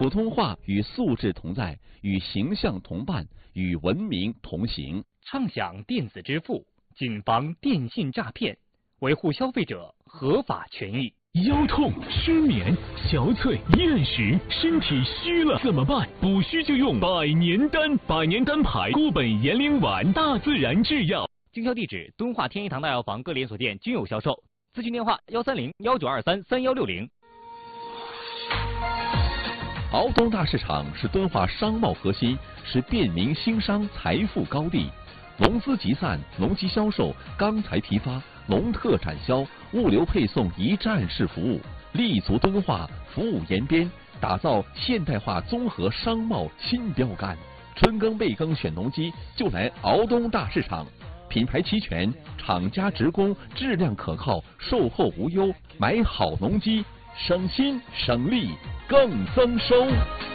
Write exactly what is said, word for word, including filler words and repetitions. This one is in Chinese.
普通话与素质同在，与形象同伴，与文明同行。 畅享电子支付，谨防电信诈骗，维护消费者合法权益。 腰痛、失眠、憔悴、厌食，身体虚了怎么办？补虚就用百年丹，百年丹牌固本延龄丸，大自然制药。 经销地址：敦化天一堂大药房各连锁店均有销售。咨询电话：幺三零幺九二三三幺六零。 敖东大市场是敦化商贸核心，是便民兴商财富高地。农资集散、农机销售、钢材批发、农特产销、物流配送一站式服务，立足敦化，服务延边，打造现代化综合商贸新标杆。春耕备耕选农机，就来敖东大市场。品牌齐全，厂家直供，质量可靠，售后无忧。买好农机，省心省力更增收。